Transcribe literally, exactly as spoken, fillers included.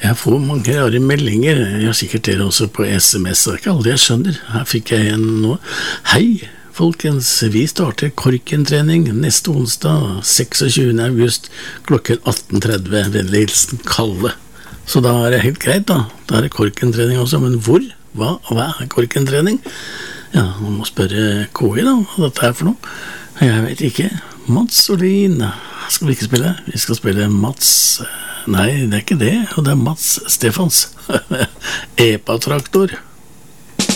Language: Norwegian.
Jeg får mange rare meldinger, jeg har sikkert dere også på sms, det er ikke alle jeg skjønner. Her fikk jeg en nå. Hei, folkens, vi starter korkentrening neste onsdag, seksogtyvende august, klokken atten tretti, vennlig hilsen Kalle. Så da er det helt greit da, da er det korkentrening også, men hvor? Hva, hva er korkentrening? Ja, man må spørre K I da, hva dette er for noe. Jeg vet ikke. Mats Olin, skal vi ikke spille? Vi skal spille Mats... Nei, det er ikke det, og det er Mats Stefans. Epa-traktor.